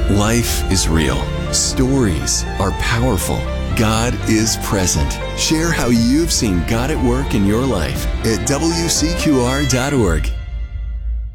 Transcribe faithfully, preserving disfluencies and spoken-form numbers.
Life is real. Stories are powerful. God is present. Share how you've seen God at work in your life at W C Q R dot org.